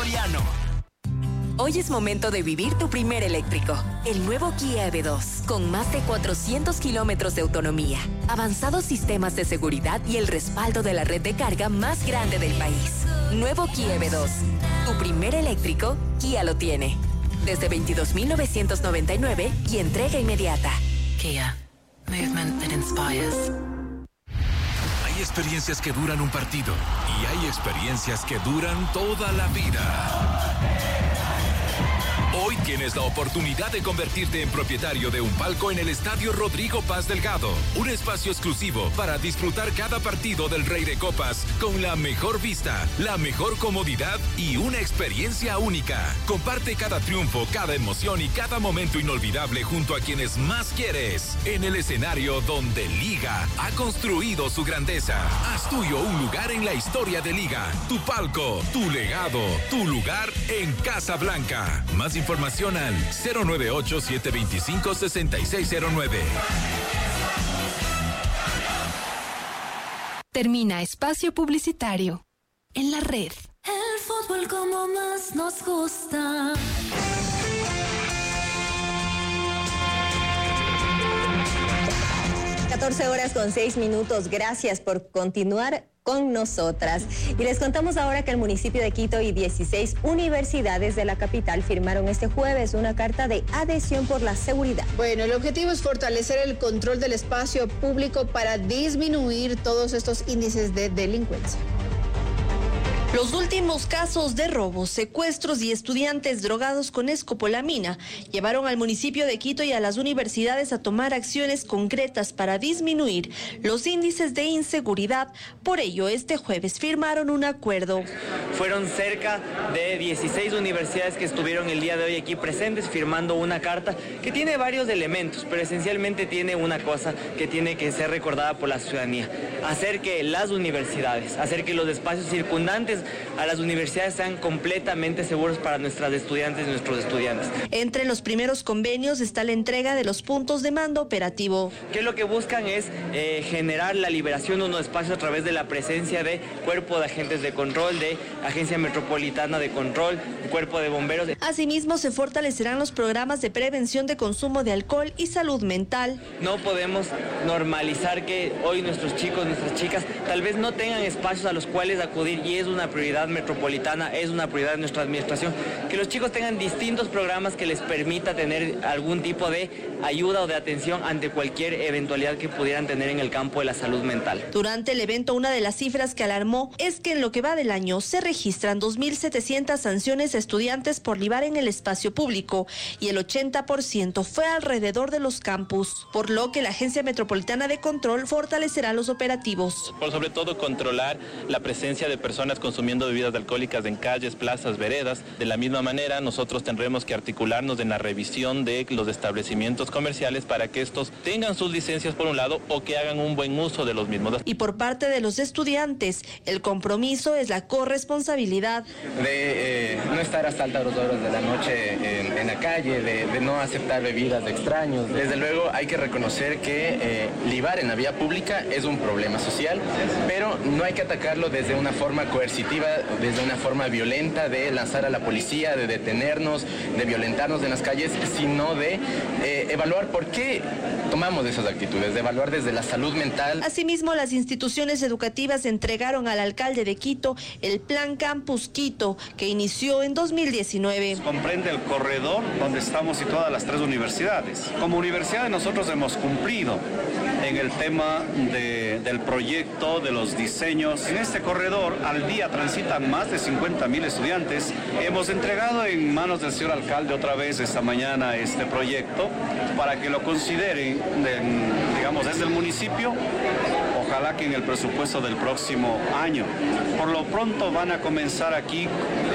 Soriano. Hoy es momento de vivir tu primer eléctrico. El nuevo Kia EV2, con más de 400 kilómetros de autonomía, avanzados sistemas de seguridad y el respaldo de la red de carga más grande del país. Nuevo Kia EV2. Tu primer eléctrico, Kia lo tiene. Desde 22,999 y entrega inmediata. Kia. Movement that inspires. Hay experiencias que duran un partido y hay experiencias que duran toda la vida. Hoy tienes la oportunidad de convertirte en propietario de un palco en el Estadio Rodrigo Paz Delgado. Un espacio exclusivo para disfrutar cada partido del Rey de Copas con la mejor vista, la mejor comodidad y una experiencia única. Comparte cada triunfo, cada emoción y cada momento inolvidable junto a quienes más quieres. En el escenario donde Liga ha construido su grandeza. Haz tuyo un lugar en la historia de Liga. Tu palco, tu legado, tu lugar en Casa Blanca. Más información al 098-725-6609. Termina espacio publicitario en la red. El fútbol como más nos gusta. (14:06). Gracias por continuar con nosotras. Y les contamos ahora que el municipio de Quito y 16 universidades de la capital firmaron este jueves una carta de adhesión por la seguridad. Bueno, el objetivo es fortalecer el control del espacio público para disminuir todos estos índices de delincuencia. Los últimos casos de robos, secuestros y estudiantes drogados con escopolamina llevaron al municipio de Quito y a las universidades a tomar acciones concretas para disminuir los índices de inseguridad. Por ello, este jueves firmaron un acuerdo. Fueron cerca de 16 universidades que estuvieron el día de hoy aquí presentes firmando una carta que tiene varios elementos, pero esencialmente tiene una cosa que tiene que ser recordada por la ciudadanía: hacer que las universidades, hacer que los espacios circundantes a las universidades sean completamente seguros para nuestras estudiantes y nuestros estudiantes. Entre los primeros convenios está la entrega de los puntos de mando operativo. Que lo que buscan es generar la liberación de unos espacios a través de la presencia de cuerpo de agentes de control, de Agencia Metropolitana de Control, cuerpo de bomberos. Asimismo, se fortalecerán los programas de prevención de consumo de alcohol y salud mental. No podemos normalizar que hoy nuestros chicos, nuestras chicas, tal vez no tengan espacios a los cuales acudir, y es una prioridad metropolitana, es una prioridad de nuestra administración, que los chicos tengan distintos programas que les permita tener algún tipo de ayuda o de atención ante cualquier eventualidad que pudieran tener en el campo de la salud mental. Durante el evento, una de las cifras que alarmó es que en lo que va del año se registran 2.700 sanciones a estudiantes por libar en el espacio público y el 80% fue alrededor de los campus, por lo que la Agencia Metropolitana de Control fortalecerá los operativos. Por sobre todo controlar la presencia de personas consumiendo bebidas alcohólicas en calles, plazas, veredas. De la misma manera, nosotros tendremos que articularnos en la revisión de los establecimientos comerciales para que estos tengan sus licencias por un lado o que hagan un buen uso de los mismos. Y por parte de los estudiantes, el compromiso es la corresponsabilidad. De no estar hasta altas horas de la noche en la calle, de no aceptar bebidas de extraños. Desde luego hay que reconocer que libar en la vía pública es un problema social, pero no hay que atacarlo desde una forma coercitiva, desde una forma violenta, de lanzar a la policía, de detenernos, de violentarnos en las calles, sino de evaluar por qué tomamos esas actitudes, de evaluar desde la salud mental. Asimismo, las instituciones educativas entregaron al alcalde de Quito el Plan Campus Quito, que inició en 2019. Comprende el corredor donde estamos situadas las 3 universidades. Como universidades nosotros hemos cumplido en el tema del proyecto, de los diseños. En este corredor al día transitan más de 50,000 estudiantes. Hemos entregado en manos del señor alcalde otra vez esta mañana este proyecto para que lo consideren, digamos, desde el municipio. Ojalá que en el presupuesto del próximo año. Por lo pronto van a comenzar aquí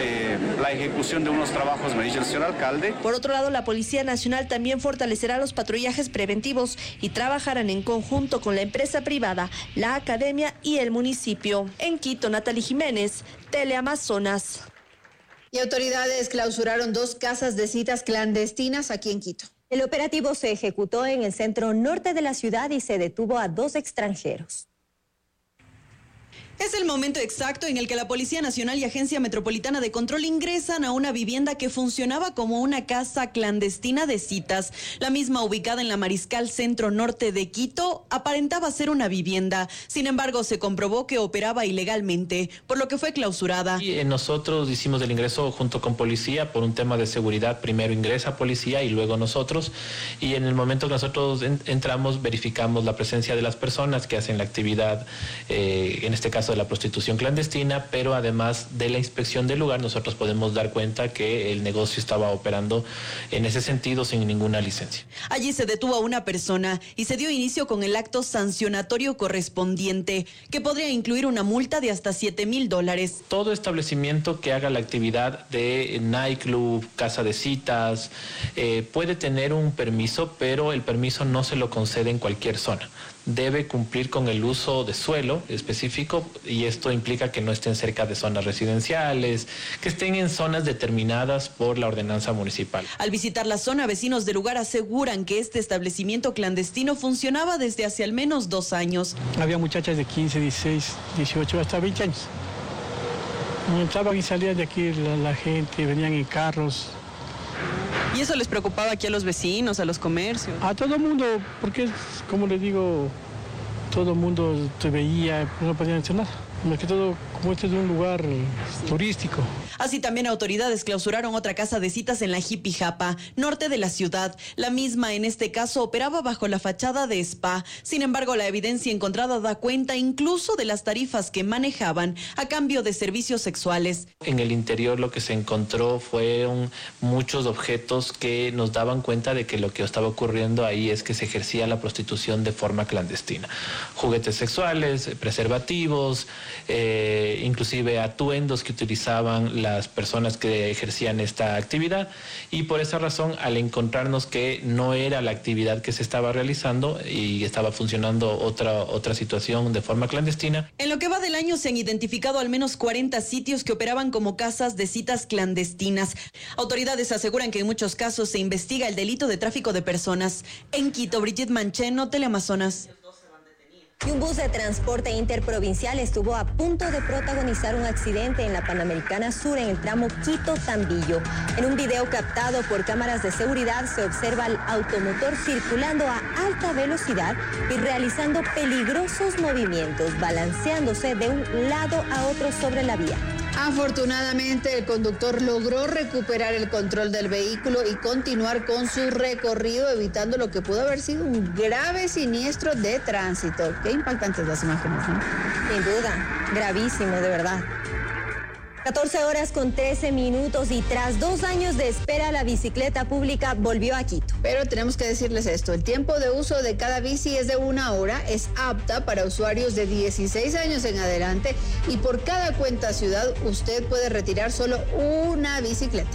la ejecución de unos trabajos, me dice el señor alcalde. Por otro lado, la Policía Nacional también fortalecerá los patrullajes preventivos y trabajarán en conjunto con la empresa privada, la academia y el municipio. En Quito, Natalie Jiménez, Teleamazonas. Y autoridades clausuraron 2 casas de citas clandestinas aquí en Quito. El operativo se ejecutó en el centro norte de la ciudad y se detuvo a 2 extranjeros. Es el momento exacto en el que la Policía Nacional y Agencia Metropolitana de Control ingresan a una vivienda que funcionaba como una casa clandestina de citas. La misma, ubicada en la Mariscal Centro Norte de Quito, aparentaba ser una vivienda. Sin embargo, se comprobó que operaba ilegalmente, por lo que fue clausurada. Y nosotros hicimos el ingreso junto con policía por un tema de seguridad. Primero ingresa policía y luego nosotros. Y en el momento que nosotros entramos, verificamos la presencia de las personas que hacen la actividad, en este caso de la prostitución clandestina, pero además de la inspección del lugar, nosotros podemos dar cuenta que el negocio estaba operando en ese sentido sin ninguna licencia. Allí se detuvo a una persona y se dio inicio con el acto sancionatorio correspondiente, que podría incluir una multa de hasta $7,000. Todo establecimiento que haga la actividad de nightclub, casa de citas, puede tener un permiso, pero el permiso no se lo concede en cualquier zona. Debe cumplir con el uso de suelo específico y esto implica que no estén cerca de zonas residenciales, que estén en zonas determinadas por la ordenanza municipal. Al visitar la zona, vecinos del lugar aseguran que este establecimiento clandestino funcionaba desde hace al menos 2 años. Había muchachas de 15, 16, 18, hasta 20 años. Entraban y salían de aquí la gente, venían en carros. ¿Y eso les preocupaba aquí a los vecinos, a los comercios? A todo el mundo, porque, como les digo, todo el mundo te veía, no podían hacer nada. Más que todo, como este es un lugar turístico. Así también autoridades clausuraron otra casa de citas en la Jipijapa, norte de la ciudad. La misma, en este caso, operaba bajo la fachada de spa. Sin embargo, la evidencia encontrada da cuenta incluso de las tarifas que manejaban a cambio de servicios sexuales. En el interior lo que se encontró fueron muchos objetos que nos daban cuenta de que lo que estaba ocurriendo ahí es que se ejercía la prostitución de forma clandestina. Juguetes sexuales, preservativos, inclusive atuendos que utilizaban las personas que ejercían esta actividad, y por esa razón, al encontrarnos que no era la actividad que se estaba realizando y estaba funcionando otra situación de forma clandestina. En lo que va del año se han identificado al menos 40 sitios que operaban como casas de citas clandestinas. Autoridades aseguran que en muchos casos se investiga el delito de tráfico de personas. En Quito, Brigitte Mancheno, Teleamazonas. Y un bus de transporte interprovincial estuvo a punto de protagonizar un accidente en la Panamericana Sur en el tramo Quito-Tambillo. En un video captado por cámaras de seguridad se observa al automotor circulando a alta velocidad y realizando peligrosos movimientos, balanceándose de un lado a otro sobre la vía. Afortunadamente, el conductor logró recuperar el control del vehículo y continuar con su recorrido, evitando lo que pudo haber sido un grave siniestro de tránsito. Qué impactantes las imágenes, ¿no? Sin duda, gravísimo, de verdad. 14 horas con 13 minutos y tras 2 años de espera, la bicicleta pública volvió a Quito. Pero tenemos que decirles esto, el tiempo de uso de cada bici es de 1 hora, es apta para usuarios de 16 años en adelante y por cada cuenta ciudad usted puede retirar solo una bicicleta.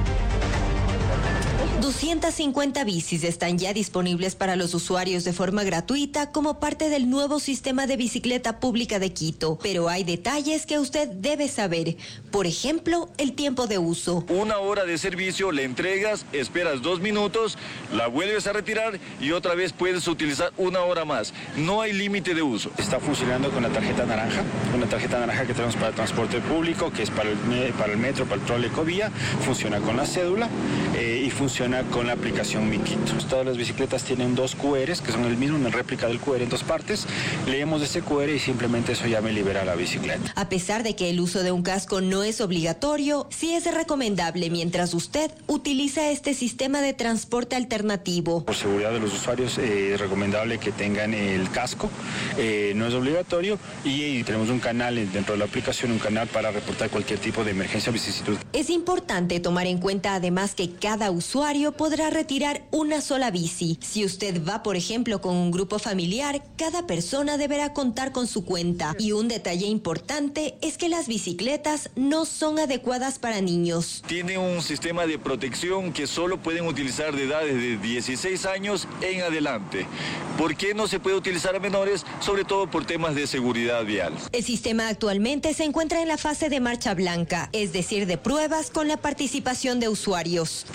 250 bicis están ya disponibles para los usuarios de forma gratuita como parte del nuevo sistema de bicicleta pública de Quito. Pero hay detalles que usted debe saber. Por ejemplo, el tiempo de uso. 1 hora de servicio, le entregas, esperas 2 minutos, la vuelves a retirar y otra vez puedes utilizar 1 hora más. No hay límite de uso. Está funcionando con la tarjeta naranja, que tenemos para el transporte público, que es para el metro, para el trole Ecovía. Funciona con la cédula y funciona con la aplicación Mi Quito. Todas las bicicletas tienen 2 QRs, que son el mismo, una réplica del QR en 2 partes. Leemos ese QR y simplemente eso ya me libera la bicicleta. A pesar de que el uso de un casco no es obligatorio, sí es recomendable mientras usted utiliza este sistema de transporte alternativo. Por seguridad de los usuarios es recomendable que tengan el casco, no es obligatorio y tenemos un canal dentro de la aplicación, un canal para reportar cualquier tipo de emergencia o vicisitud. Es importante tomar en cuenta además que cada usuario podrá retirar una sola bici. Si usted va, por ejemplo, con un grupo familiar, cada persona deberá contar con su cuenta. Y un detalle importante es que las bicicletas no son adecuadas para niños. Tiene un sistema de protección que solo pueden utilizar de edades de 16 años en adelante. ¿Por qué no se puede utilizar a menores? Sobre todo por temas de seguridad vial. El sistema actualmente se encuentra en la fase de marcha blanca, es decir, de pruebas con la participación de usuarios. Pruebas de Navidad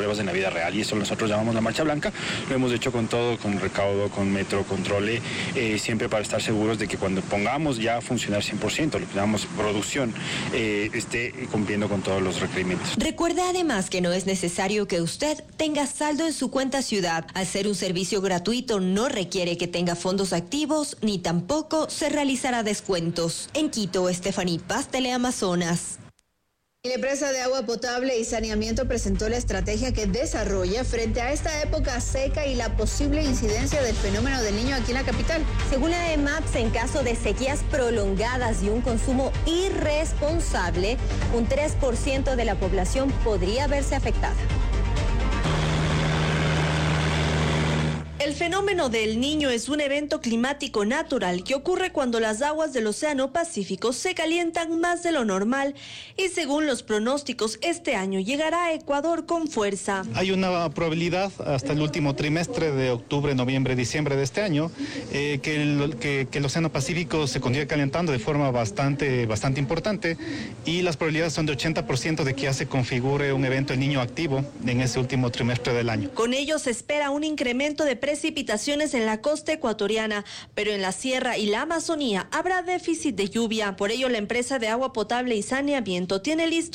vida real, y eso nosotros llamamos la marcha blanca. Lo hemos hecho con todo, con recaudo, con metro, con trole, siempre para estar seguros de que cuando pongamos ya a funcionar 100%, lo que llamamos producción, esté cumpliendo con todos los requerimientos. Recuerde además que no es necesario que usted tenga saldo en su cuenta Ciudad. Al ser un servicio gratuito no requiere que tenga fondos activos ni tampoco se realizará descuentos. En Quito, Estefaní Paz, Teleamazonas. La empresa de agua potable y saneamiento presentó la estrategia que desarrolla frente a esta época seca y la posible incidencia del fenómeno del Niño aquí en la capital. Según la EMAPS, en caso de sequías prolongadas y un consumo irresponsable, un 3% de la población podría verse afectada. El fenómeno del Niño es un evento climático natural que ocurre cuando las aguas del Océano Pacífico se calientan más de lo normal y según los pronósticos este año llegará a Ecuador con fuerza. Hay una probabilidad hasta el último trimestre de octubre, noviembre, diciembre de este año que el Océano Pacífico se continúe calentando de forma bastante importante y las probabilidades son de 80% de que ya se configure un evento del Niño activo en ese último trimestre del año. Con ello se espera un incremento de precipitaciones en la costa ecuatoriana, pero en la sierra y la Amazonía habrá déficit de lluvia. Por ello, la empresa de agua potable y saneamiento tiene listo